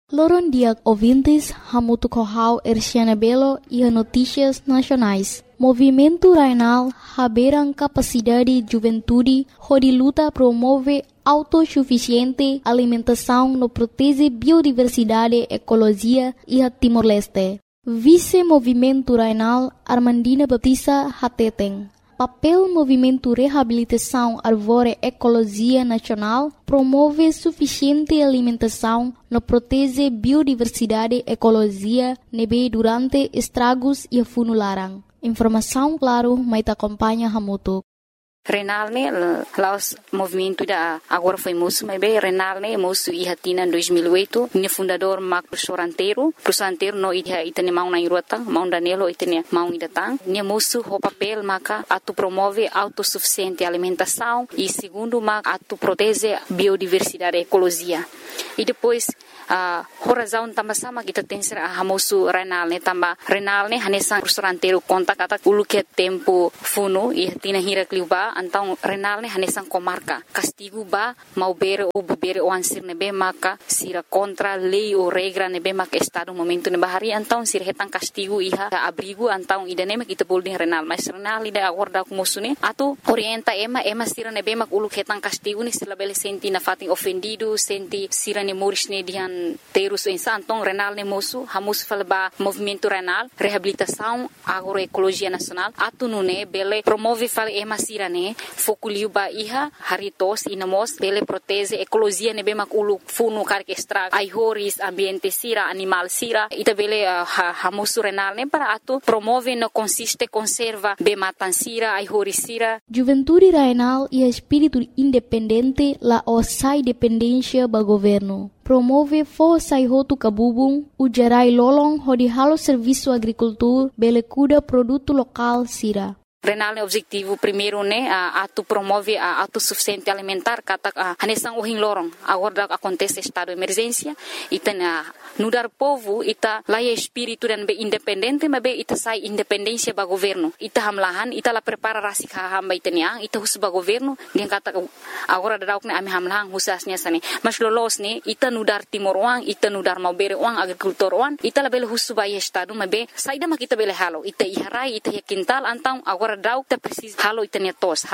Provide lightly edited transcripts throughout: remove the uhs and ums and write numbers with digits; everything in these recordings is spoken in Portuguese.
Loron dia ouvintes, Hamuto Corral, Erciana Belo e a Notícias Nacionais. Movimento Rainal, Haberan Capacidade Juventude, onde luta promove autossuficiente alimentação no protege biodiversidade, ecologia e a Timor-Leste. Vice-Movimento Rainal, Armandina Baptista Hateten. Papel Movimento Reabilitação Arvore Ecologia Nacional promove suficiente alimentação no protege biodiversidade ecologia nebe durante estragos e funularan. Informação claro, mas te acompanha Hamuto. Renal ne laos movimento da agora foi moço, mas bem Renal ne moço e hatina em 2008, minha fundador Marco professor anteiro no itene mau na irota, mau danelo itene mau idatang, minha moço o papel maka atu promove autossuficiente alimentação e segundo maka atu protege biodiversidade ecologia. E depois a razão também sama kita tem ser a moço Renal ne tamba Renal ne hanesang professor anteiro conta kata ulu que tempo funo e hatina hira kliuba então Renal ne hanesang comarca castigo ba mau bere o ansir nebe maka sira contra lei ou regra nebe maka estado momento ne bahari então sira hetang castigo iha abrigo então idane mak kita bolding Renal mas Renal ida acorda com moço ne atu orienta ema sira nebe mak ulu hetang castigo ni sila bele senti na fating ofendido senti sira ne moris ne dihan terus então Renal ne moço hamus falba movimento Renal reabilitação agroecologia nacional atu nune bele promove fal ema sira ne fokuliu ba iha haritos inamos bele protege ecologia nebe mak ulu funu karke extra ai horis ambiente sira animal sira ita bele hamusu Renal ne para atu promove no consiste conserva be matan sira ai horis sira. Juventude Rainal e espírito independente la osai dependência ba governo. Promove força e roto cabubung, o gerai lolong hodi halo serviço agricultor bele cuida produto local sira. Renal ne objetivo primeiro ne atu promove a autossuficiente alimentar kata hanesang uhin lorong agora acontece estado de emergência ita nudar povo ita laia espírito dan be independente mas be ita sai independência ba governo ita hamlahan ita la prepara rasik hamba itania ita hus ba governo dia kata agora dadauk ne ami hamlahan husasnya sane mas lolos ne ita nudar timor wang ita nudar mau bere wang agricultor wang ita la bele hus ba estado mas be saida mak ita bele halo ita iharai ita quintal antang agora dauk ta precisa halo itania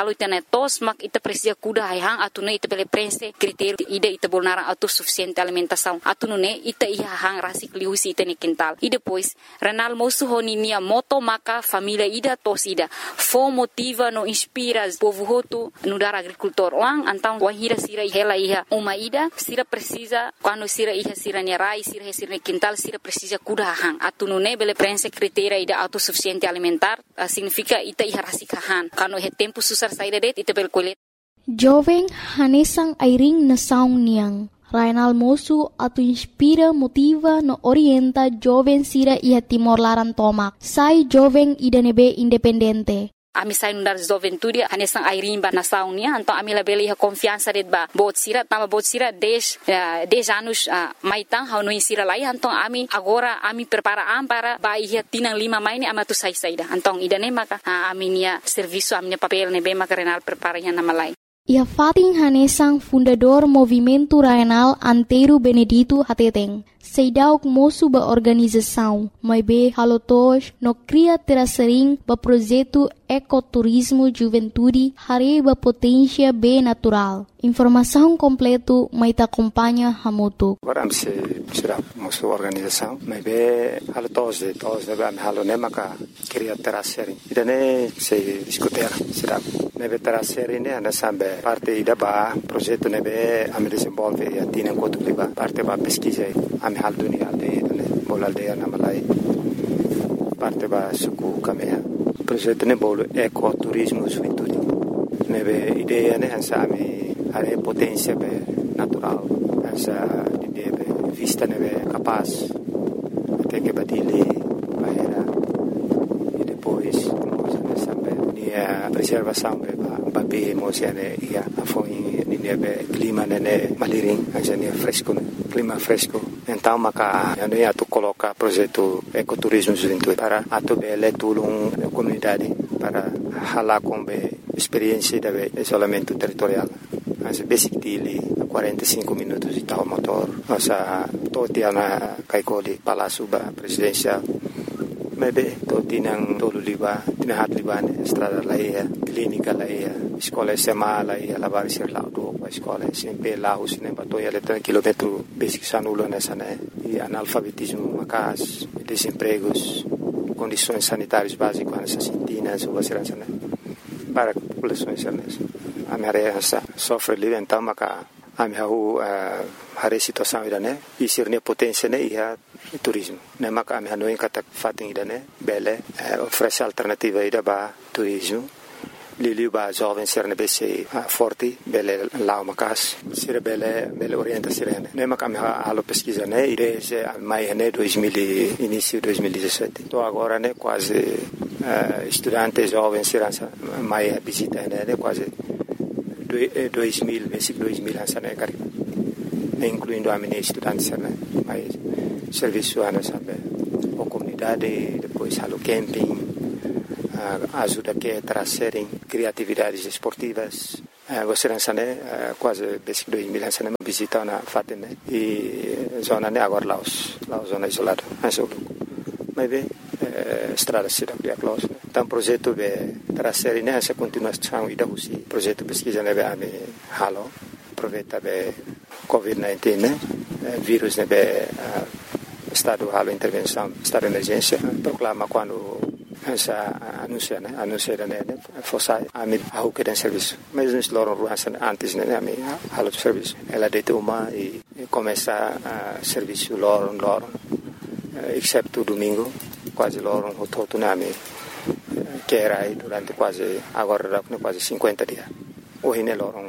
tos mak ita precisa kuda hang atune ita bele prense critério ida ita bolnara autossuficiente alimentação atune ita hang rasik liusi ita ni quintal e depois Renal moço honinia moto maka família ida tos ida fo motiva no inspira povo hotu no dar agricultor wang antang wahira sira hela iha uma ida sira precisa quando sira iha sira ni rai sira ni quintal sira precisa kuda hang atune bele prense critério ida autossuficiente alimentar significa ita iha rasik hang quando he tempo susar saída det ita bel kolet jovem hanesang airing na saung niang Rainal moço atu inspira, motiva, no orienta jovem sira ia Timor Laran tomak. Sai jovem ida nebe independente. Ami sai nundar juventude hanesang airimba na saunia então ami la beli confiança det ba bot sira 10 anos maitang hau no insira lai então ami agora ami prepara para ba ia tinang 5 maini ama tu sai saida então ida ne maka ami nia serviço ami papel ne be maka Renal prepara nya na malai. Ia fating hanesang fundador Movimento Rainal Anteiro Benedito Hateteng. Seidauk moço ba organização, mas be halotos no cria terasering ba projeto ecoturismo juventude hare ba potência be natural. Informação completo mai ta acompanha Hamuto. Agora se será moço organização, mas be halotos de ba halone maka cria terasering. Idane se discutir será nebe terasering ne ana sambe parte ida ba projeto nebe am desenvolve e atina kotu ba parte ba pesquisa am hal dunia bola aldeia na Malai parte ba suku kamea projeto ne bolo ecoturismo juventude nebe ideia ne hansa ami are potência be natural hansa ideia be vista nebe capaz até que badile bahera e depois nessa be nia preservação be ba be mosiane ia afoi nebe clima ne maliring hansa ne fresco clima fresco então maka eu ia tu colocar projeto ecoturismo juventude para atu bele tulung comunidade para hala com experiência de isolamento territorial mas basic dele 45 minutos de tal motor Nossa totia na kaikoli Palácio Presidencial. Maybe toti nang tolo liba, tinahat liba ne estrada laia, clínica laia, escola SMA laia, lavar ser lá do escola sempre lá os nem batoia letra quilômetro basic sanulo nessa né e analfabetismo macas, desempregos, condições sanitárias básicas nessas sintinas ou assim né para populações a minha área sofre livre então maca a minha a situação ida né e ser ne potência né e turismo né maca a minha não encata fatem ida né bele oferece alternativa ida ba turismo Lili ba jovem ser ne bese forte bele lá macas ser bele orienta ser né maca a minha alo pesquisa né e desde mai né 2000 início 2017 então agora né quase estudantes jovens ser mai visita né quase 2000, basic 2000 ansane kari, incluindo a minha estudante né, mas serviço ana sabe, a comunidade, depois halo camping, ajuda que trazerem criatividades esportivas, você ansane quase basic 2000 ansane visita na fatem e zona né agora lá zona isolada, mas bem estrada cidade é close. Então projeto be trazer nessa continuação e da usi projeto pesquisa né be ame halo aproveita be COVID-19 né vírus né be estado halo intervenção estado de emergência proclama quando essa anuncia né fosse ame a que tem serviço mas nos loram ruas antes né ame halo de serviço ela deita uma e começa a serviço loram exceto domingo quase loram o todo name que era aí durante quase 50 dias. Hoje ne loram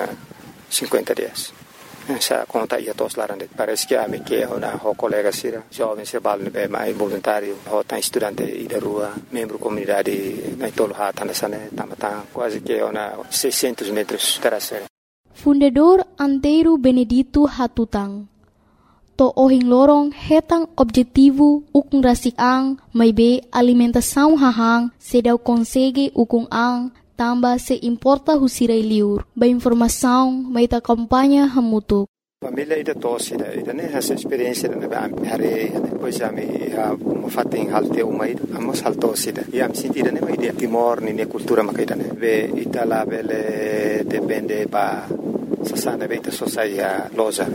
50 dias. Essa conta ia todos lá dentro. Parece que a me que o colega sira jovem se balne bem mais voluntário, o tá estudante e da rua, membro comunidade na tolo hata nessa né, tamatan quase que 600 metros terraceira. Fundador Antero Benedito Hatutang. To ohing lorong hetang objetivo ukung rasik ang may be alimentação hahang sedau consegue ukung ang tamba se importa husiray liur ba informação may ta kampanya hamutuk. Família ida tosse ida né essa experiência da hare depois a me fatem halte uma ida amos haltosse ida e am sentida né ida Timor ni cultura makaida né ve itala bele depende ba sasana beita sosaia loja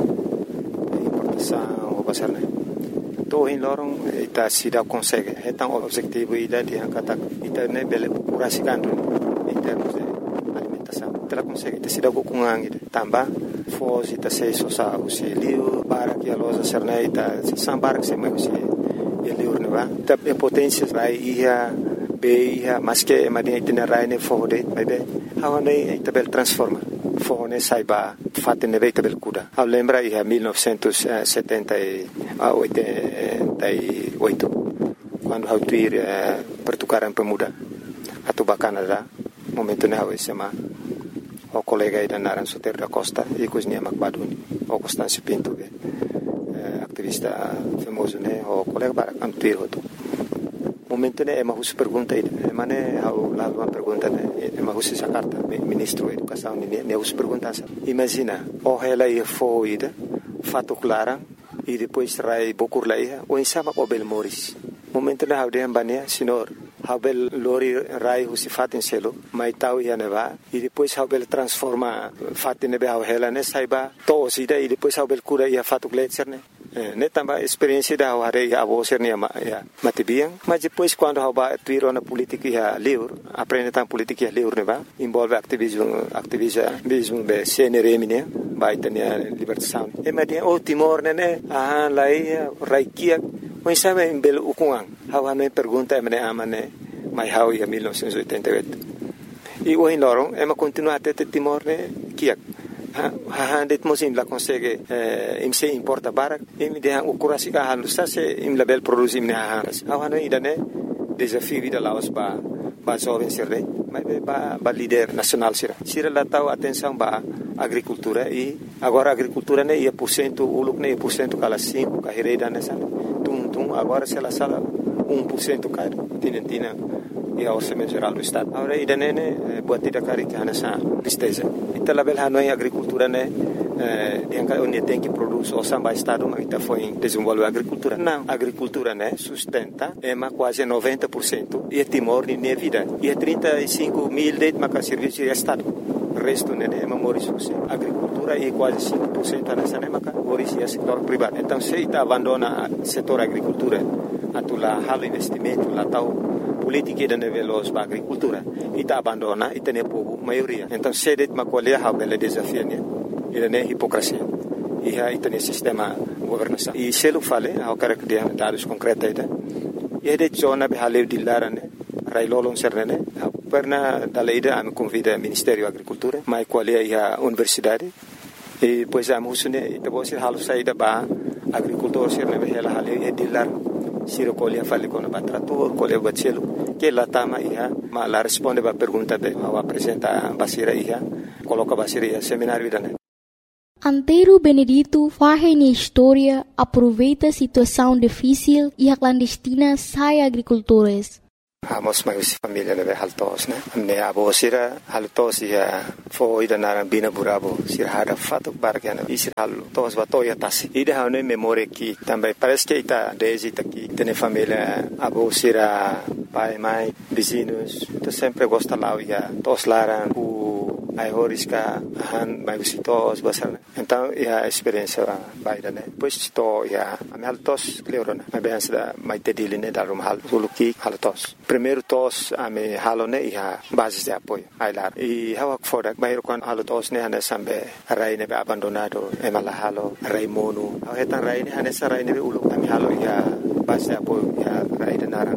o pasar né to em lorong ita sida consegue então objetivo ida de kata ita né bele curasicando em termos de alimentação ela consegue ita sida com ang tamba foz ita sei sosa o se liu para que a loja serna ita sambar que se mais se liu né va ita potência vai ia be ia mas que madinha itinerário né fode bebe hawane ita bel transforma fone saiba fatte ne veita bel kuda a lembra ia 1988 quando hau tuir pertukaran pemuda atau Canada momento ne hau sema o colega ida naran Soter da Costa e cozinha Macbaduni o Constâncio Pinto activista famoso ne o colega para antuir hoto momento ne ema hus pergunta ida mane hau lá uma pergunta ne ema hus essa carta ministro da educação ne hus pergunta imagina o ela ia foida fato clara e depois rai bokur laia o insama obel moris momento ne hau de ambania senhor habel lori rai husi fatin selo mai tau ia neva e depois habel transforma fatin nebe hau hela ne saiba to sida e depois habel cura ia fato gletser ne tamba experiência da hare ia avoser ne matibiang mas depois quando haba tuiro na política ia livre aprende tam política ia livre neva envolve ativismo be CNRM ne vai ter libertação e madia o Timor ne lai raikia o insama em belo ukungang hawa me pergunta me amane mai hau ia 1988 e o lorong ema continua até Timor ne kiak det mosim la consegue im se importa barak im de o kurasi ka halu sa se im label produzim ne haras hawa no idane desafio vida laos ba jovem serre mas ba líder nacional sira la tau atenção ba agricultura e agora agricultura ne ia % uluk ne % kala 5 ka hereda nessa tum agora se la sala 1% cai tinentina e a orçamento geral do estado agora idane ne buat tidak kari kana sa tristeza ita label hanoi agricultura ne onde tem que produzir o samba estado, mas está foi desenvolver a agricultura. Não, a agricultura, né, sustenta quase 90% e Timor de minha vida. E 35 mil de serviço de estado. O resto, né, é memorizoso. A agricultura é quase 5% nessa, né, mas é setor privado. Então, se está abandona o setor agricultura, lá halo investimento, lá tal política de nível para agricultura, e está abandona e tem pouco maioria. Então, se det macolher a bela desafio, né, ele é hipocrisia. E aí tem sistema governação. E se eu falei, eu quero que dê dados concretos aí, e é de zona de haleu de lara, né, railolong serne, perna daleida a me convida ao Ministério da Agricultura, mas qual é a universidade, e depois a musune, e depois halo saída para agricultor serne, ela haleu é de lara. Siro colhe fale com o trator, colhe o bacelo, que lá tama ia, mas lá responde a pergunta de ao apresentar a basira ia, coloca a basira ia seminário da né. Antero Benedito faz na história, aproveita a situação difícil e a clandestina sai agricultores. Amos mais família né haltos né me abo sira haltos ia foi da naran bina burabo sira hada fato barkana isir haltos batoya tasi ida hane memória que também parece que está desde aqui tem família abo sira pai mãe vizinhos tu sempre gosta lá ia tos laran ai horiska han mai visitos basar então a experiência baida né depois to ia am haltos cleorona mas bem da mai tediline da rum hal suluki haltos primeiro tos ame halone ia base de apoio ai lá e hawak fodak bairo kon haltos ne hane sambe rai ne abandonado e mala halo rai monu hetan rai ne hane sarai ne ulu ame halo ia base de apoio ia rai de naran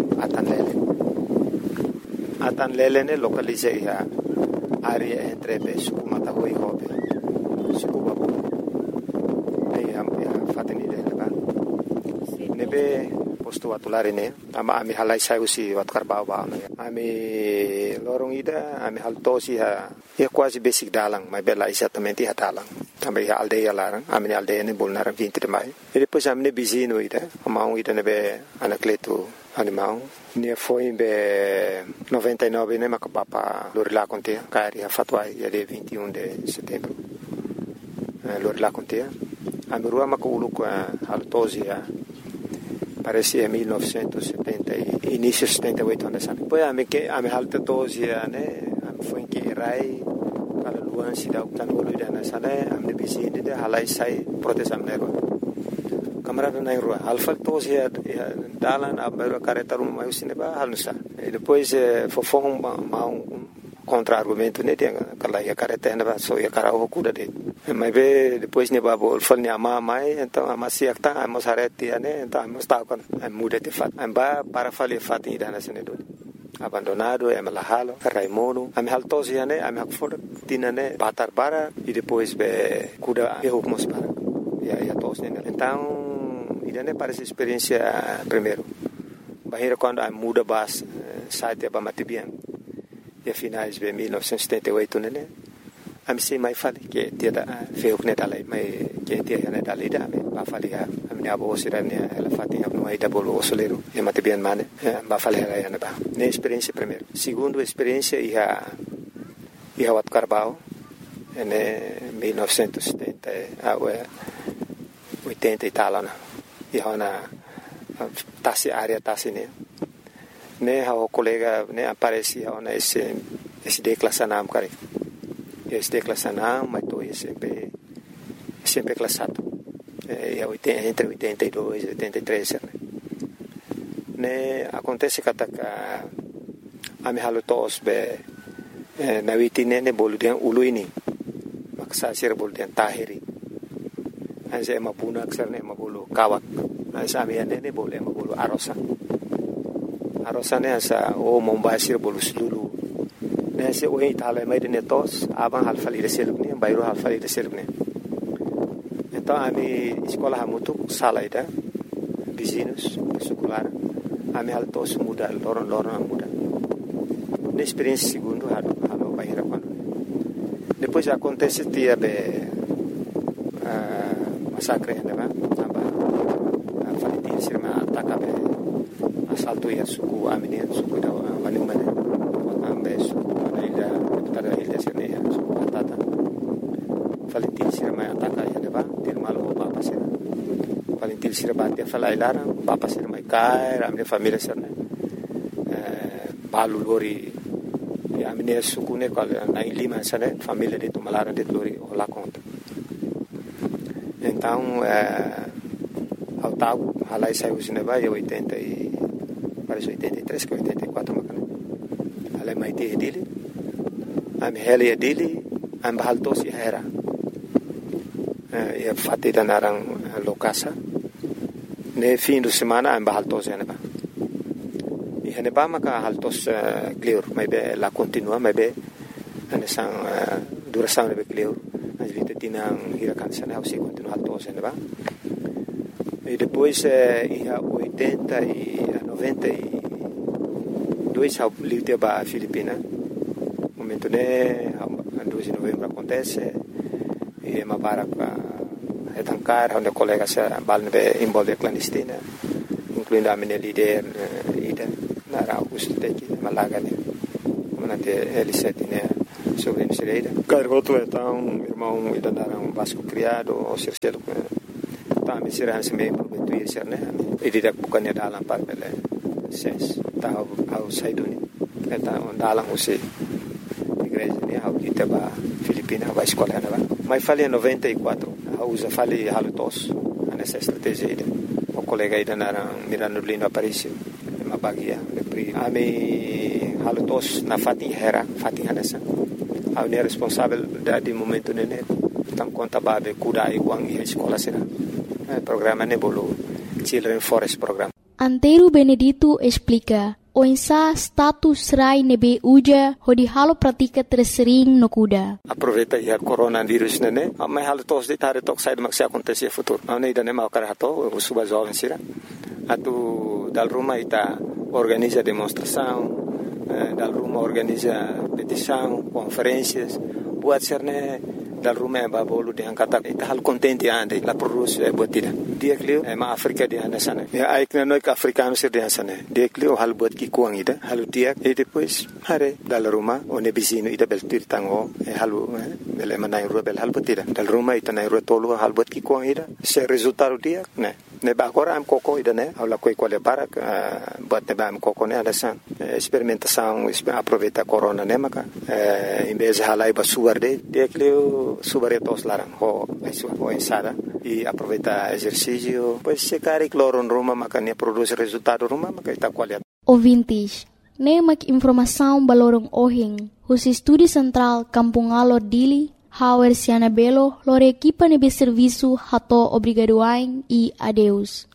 atan lele ne localize ia área entre suku Matahui e Hobe, suku Babu. Aí a fatini dele kan. Nebe posto atulari ne, ama ami halai saiu si watkar bawa ne. Ami lorong ida, ami haltosi ha, ia quase basic dalang, mas bela exatamente ha dalang. Também a aldeia larang, ami aldeia ne bolnaram 20 de maio. E depois ami ne bizino ida, amau ida nebe anacleto animal. Nia foi em 99 né macapapa Lorila contea cari a fatuai dia 21 de setembro Lorila contea a mirua maculu com a altosia parecia 1970 início 78 anos depois a me que a me alta tosia né foi que rai para luan sida tanolo ida na sala a me bizinde de halai sai proteção nero camarada na rua alfa tosia dalan abaru careta rum mai usine ba halusa depois fofong contra-argumento né tem aquela ia careta na ba so ia carao cuda de mas be depois ne ba bol fal ne ama mai então ama siak ta amos hareti né então amos ta con muda de fat amba para fali fat ida na sene do abandonado é malahalo raimono am haltosia né am hakfor tinane batar bara e depois be cuda erro mos para ia tos né então idane parece experiência primeiro bahira quando a muda bas site ba matibian e finais de 1978 né am sei mai fale que tia da feu que neta lai mai que tia né da lida me ba fale a minha avó sirane ela fatinha no aí da bolo soleiro e matibian mane ba fale ela né ba ne experiência primeiro segundo experiência ia wat Carbao em 1970 80 e tal né e hona tasi área tasi ne o colega ne aparecia ona esse declassanam cara esse declassanam mas tô sempre classado entre 82 e 83 ne acontece que a me halutos be na witine ne boludian uluini maksa sir boludian tahiri anse mapuna kserne mabulu kawak anse amiane ne boleh mabulu arosa ne asa o mombasir bolu sulu ne se o itala mai de netos aban halfali de selubni bayro halfali de selubni então ami escola hamutu salaida vizinhos secular ami haltos muda loron muda ne experiência segundo halo bahira quando depois acontece dia massacre né aba falitin sirma atakabe assalto ia suku amine suku da manumane ambe suku ila tada ila sirne suku atata falitin sirma atak sirabati falai larang papa sir mai kai ramne família sir né balu lori amne sukune kal na lima sane família de Tumalara de lori ola conta então ao tal halai saiu cinema e 80 e parece 83 que 84 macana halai mai te dele am heli dele am bahaltos era e fatti da narang lokasa ne fim de semana am bahaltos ene ba e ene ba maka haltos clear mai be la continua mai be ane sang duração ne be clear as vite tinang hirakan sana au se continua haltos ene ba e depois ia 80 e 92 ao livre ba Filipina momento ne 2 de novembro acontece e ma baraka etankar onde colega se balne involve clandestina incluindo a minha líder ida na Augusto teki malaga ne manate L7 né sobre Nicereira cargoto então irmão ida na Vasco criado o Circelo tá me será se meio prometo ir ser né e direct bukannya dalam par bele ses tá ao saiduni então dalam você igreja né ao kita ba Filipina vai escola né mas falei 94 usa falei halutos nessa estratégia aí o colega aí na Mirano Lino Aparício uma bagia ami halutos na Fatihera nessa a unidade responsável de momento nene tam conta babe kuda e uang e escola será programa nebolo Children Forest Program. Antero Benedito explica o insa status rai nebe uja hodi halo pratika tersering no kuda. Aproveita ia coronavírus nene, mas halo tos de tare tok sai maksi acontecer futuro. Não ida nem mau karato, o suba jovem sira. Atu dal rumah ita organiza demonstração, dal rumah organiza petição, conferências, buat serne dal rumah babolu de angkata ita hal contente ande la produz botida dia klio ma Afrika di anda sana ya aikna noi africano sir di sana dia klio hal bot ki kuang ida hal dia e depois hare dal rumah one bisino ida bel tir tango halu bele manai ru bel hal botida dal rumah ita nai ru tolu hal bot ki kuang ida se resultado dia ne ba agora am coco ida ne aula coi quale barak bot ne ba am coco ne ada san experimentação aproveita corona ne maka em vez halai ba suarde dia klio subaretos larang ho ensada e aproveita exercício pois se cari cloron Roma makanya produz resultado Roma maka ita qualidade ouvintes nemak informação balorong ohing hus estúdio central Kampung Alor Dili Hauer Siana Belo lore equipa nebe serviço hato obrigadoain e adeus